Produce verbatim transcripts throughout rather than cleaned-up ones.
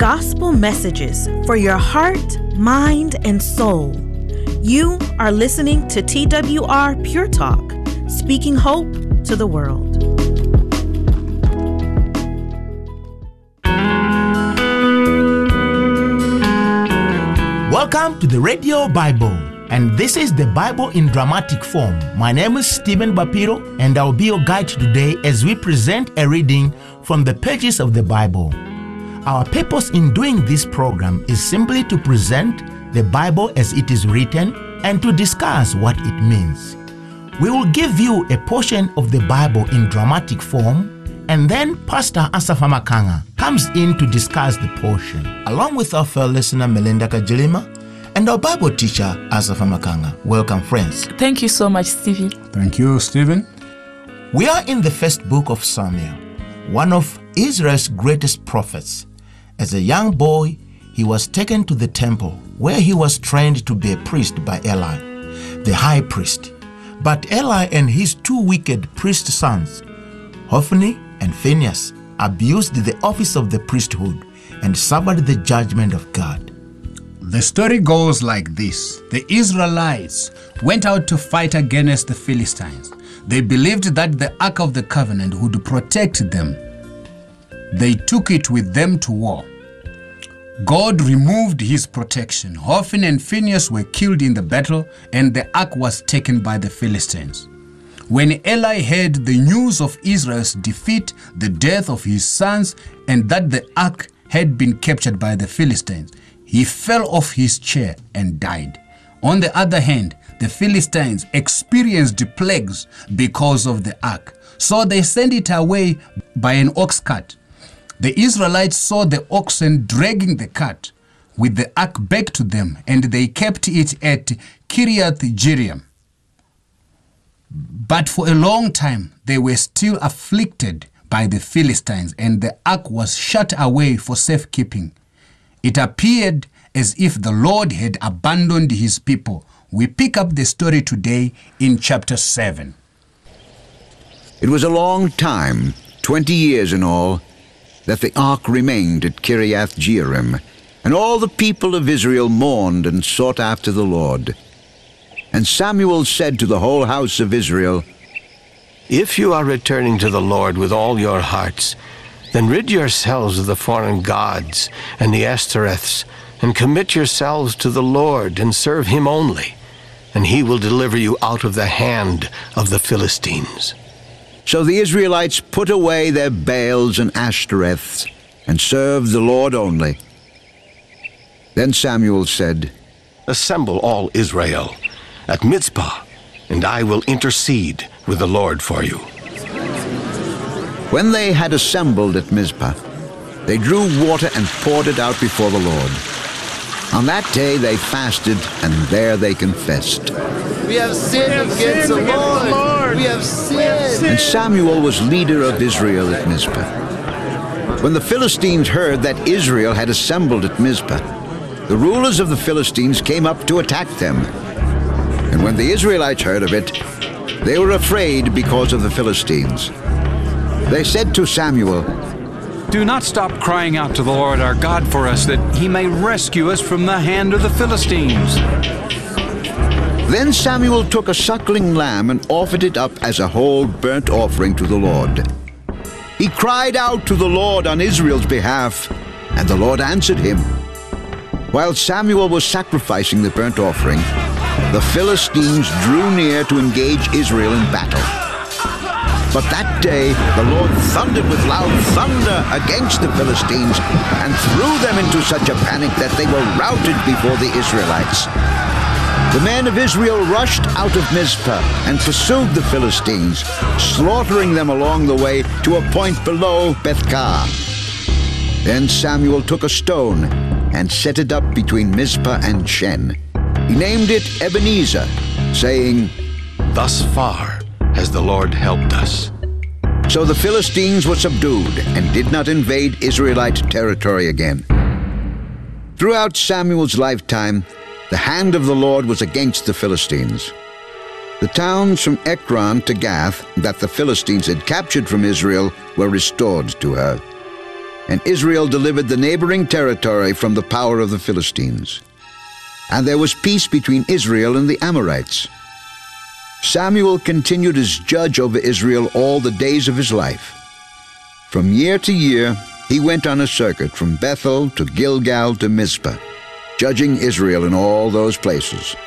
gospel messages for your heart, mind, and soul. You are listening to T W R Pure Talk, speaking hope to the world. Welcome to the Radio Bible, and this is the Bible in dramatic form. My name is Stephen Bapiro, and I'll be your guide today as we present a reading from the pages of the Bible. Our purpose in doing this program is simply to present the Bible as it is written and to discuss what it means. We will give you a portion of the Bible in dramatic form, and then Pastor Asafa Makanga comes in to discuss the portion, along with our fellow listener Melinda Kajilima and our Bible teacher Asafa Makanga. Welcome, friends. Thank you so much, Stevie. Thank you, Stephen. We are in the first book of Samuel, one of Israel's greatest prophets. As a young boy, he was taken to the temple where he was trained to be a priest by Eli, the high priest. But Eli and his two wicked priest sons, Hophni and Phinehas, abused the office of the priesthood and suffered the judgment of God. The story goes like this. The Israelites went out to fight against the Philistines. They believed that the Ark of the Covenant would protect them. They took it with them to war. God removed his protection. Hophni and Phinehas were killed in the battle, and the Ark was taken by the Philistines. When Eli heard the news of Israel's defeat, the death of his sons, and that the Ark had been captured by the Philistines, he fell off his chair and died. On the other hand, the Philistines experienced plagues because of the Ark, so they sent it away by an ox cart. The Israelites saw the oxen dragging the cart with the Ark back to them, and they kept it at Kiriath Jearim. But for a long time, they were still afflicted by the Philistines, and the Ark was shut away for safekeeping. It appeared as if the Lord had abandoned his people. We pick up the story today in chapter seven. It was a long time, twenty years in all, that the ark remained at Kiriath Jearim, and all the people of Israel mourned and sought after the Lord. And Samuel said to the whole house of Israel, "If you are returning to the Lord with all your hearts, then rid yourselves of the foreign gods and the Ashtoreths, and commit yourselves to the Lord and serve him only, and he will deliver you out of the hand of the Philistines." So the Israelites put away their Baals and Ashtoreths and served the Lord only. Then Samuel said, "Assemble all Israel at Mizpah, and I will intercede with the Lord for you." When they had assembled at Mizpah, they drew water and poured it out before the Lord. On that day they fasted, and there they confessed. We have sinned against the Lord. We have sinned. And Samuel was leader of Israel at Mizpah. When the Philistines heard that Israel had assembled at Mizpah, the rulers of the Philistines came up to attack them. And when the Israelites heard of it, they were afraid because of the Philistines. They said to Samuel, "Do not stop crying out to the Lord our God for us, that he may rescue us from the hand of the Philistines." Then Samuel took a suckling lamb and offered it up as a whole burnt offering to the Lord. He cried out to the Lord on Israel's behalf, and the Lord answered him. While Samuel was sacrificing the burnt offering, the Philistines drew near to engage Israel in battle. But that day the Lord thundered with loud thunder against the Philistines and threw them into such a panic that they were routed before the Israelites. The men of Israel rushed out of Mizpah and pursued the Philistines, slaughtering them along the way to a point below Bethkar. Then Samuel took a stone and set it up between Mizpah and Shen. He named it Ebenezer, saying, "Thus far has the Lord helped us." So the Philistines were subdued and did not invade Israelite territory again. Throughout Samuel's lifetime, the hand of the Lord was against the Philistines. The towns from Ekron to Gath that the Philistines had captured from Israel were restored to her. and Israel delivered the neighboring territory from the power of the Philistines. And there was peace between Israel and the Amorites. Samuel continued as judge over Israel all the days of his life. From year to year, he went on a circuit from Bethel to Gilgal to Mizpah, judging Israel in all those places.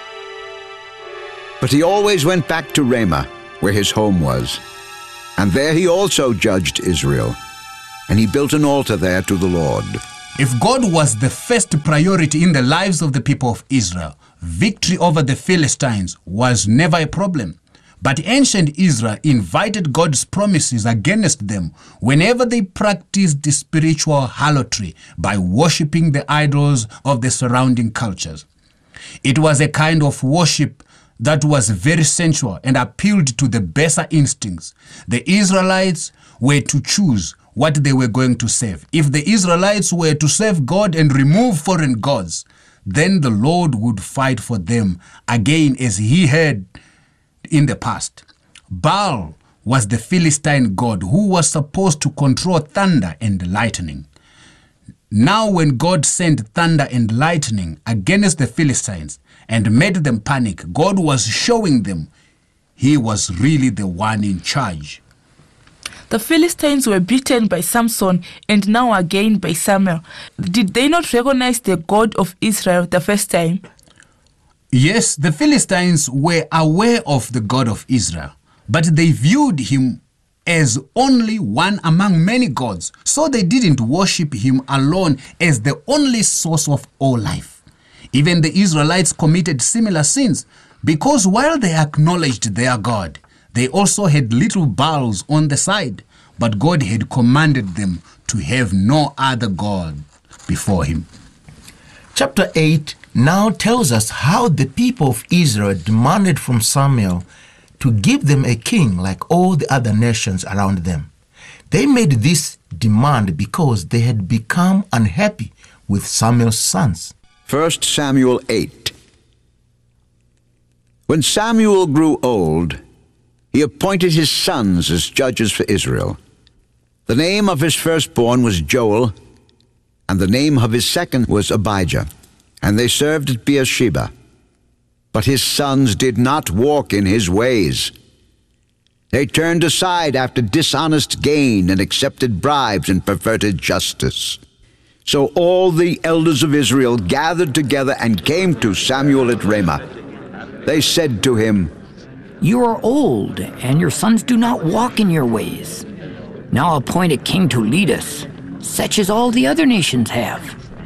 But he always went back to Ramah, where his home was. And there he also judged Israel. And he built an altar there to the Lord. If God was the first priority in the lives of the people of Israel, victory over the Philistines was never a problem. But ancient Israel invited God's promises against them whenever they practiced the spiritual harlotry by worshipping the idols of the surrounding cultures. It was a kind of worship that was very sensual and appealed to the baser instincts. The Israelites were to choose what they were going to serve. If the Israelites were to serve God and remove foreign gods, then the Lord would fight for them again as he had in the past. Baal was the Philistine god who was supposed to control thunder and lightning. Now when God sent thunder and lightning against the Philistines and made them panic, God was showing them he was really the one in charge. The Philistines were beaten by Samson and now again by Samuel. Did they not recognize the God of Israel the first time? Yes, the Philistines were aware of the God of Israel, but they viewed him as only one among many gods, so they didn't worship him alone as the only source of all life. Even the Israelites committed similar sins, because while they acknowledged their God, they also had little Baals on the side, but God had commanded them to have no other God before him. Chapter eight now tells us how the people of Israel demanded from Samuel to give them a king like all the other nations around them. They made this demand because they had become unhappy with Samuel's sons. First Samuel eight. When Samuel grew old, he appointed his sons as judges for Israel. The name of his firstborn was Joel, and the name of his second was Abijah, and they served at Beersheba. But his sons did not walk in his ways. They turned aside after dishonest gain and accepted bribes and perverted justice. So all the elders of Israel gathered together and came to Samuel at Ramah. They said to him, "You are old, and your sons do not walk in your ways. Now appoint a king to lead us, such as all the other nations have."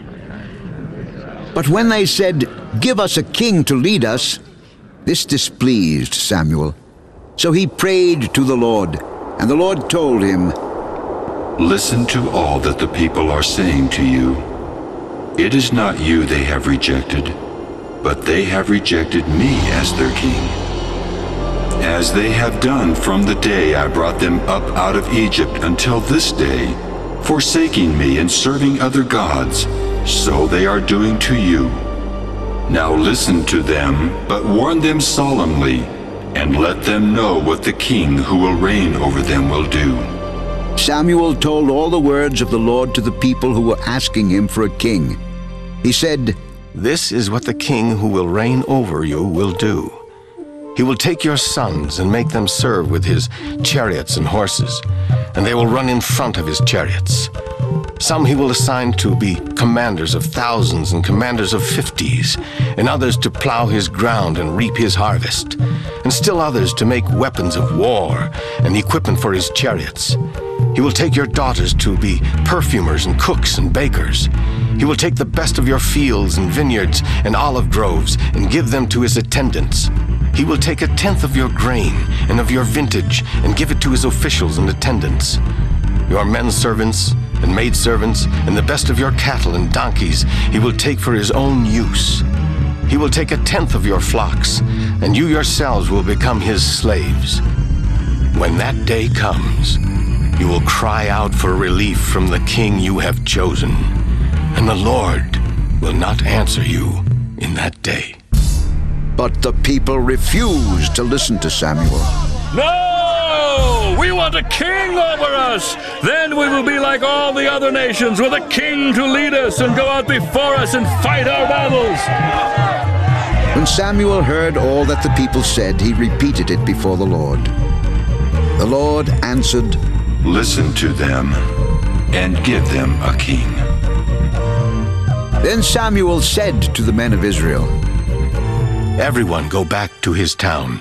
But when they said, "Give us a king to lead us," this displeased Samuel. So he prayed to the Lord, and the Lord told him, "Listen to all that the people are saying to you. It is not you they have rejected, but they have rejected me as their king. As they have done from the day I brought them up out of Egypt until this day, forsaking me and serving other gods, so they are doing to you. Now listen to them, but warn them solemnly, and let them know what the king who will reign over them will do." Samuel told all the words of the Lord to the people who were asking him for a king. He said, "This is what the king who will reign over you will do. He will take your sons and make them serve with his chariots and horses, and they will run in front of his chariots. Some he will assign to be commanders of thousands and commanders of fifties, and others to plow his ground and reap his harvest, and still others to make weapons of war and equipment for his chariots. He will take your daughters to be perfumers and cooks and bakers. He will take the best of your fields and vineyards and olive groves and give them to his attendants. He will take a tenth of your grain and of your vintage and give it to his officials and attendants. Your men servants and maidservants and the best of your cattle and donkeys he will take for his own use. He will take a tenth of your flocks, and you yourselves will become his slaves. When that day comes, you will cry out for relief from the king you have chosen, and the Lord will not answer you in that day." But the people refused to listen to Samuel. No! No! We want a king over us! Then we will be like all the other nations, with a king to lead us and go out before us and fight our battles. When Samuel heard all that the people said, he repeated it before the Lord. The Lord answered, Listen to them and give them a king. Then Samuel said to the men of Israel, Everyone go back to his town.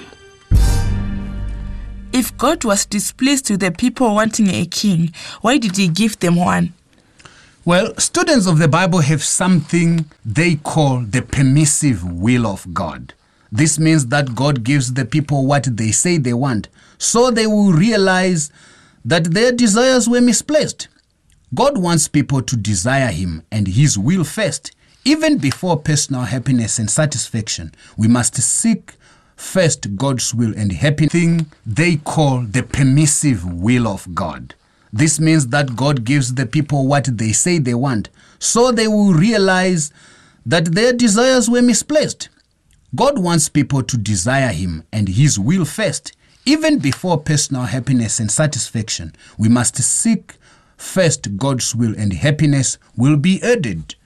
If God was displeased with the people wanting a king, why did he give them one? Well, students of the Bible have something they call the permissive will of God. This means that God gives the people what they say they want, so they will realize that their desires were misplaced. God wants people to desire Him and His will first. Even before personal happiness and satisfaction, we must seek first God's will and happiness, thing they call the permissive will of God. This means that God gives the people what they say they want, so they will realize that their desires were misplaced. God wants people to desire Him and His will first. Even before personal happiness and satisfaction, we must seek first God's will, and happiness will be added.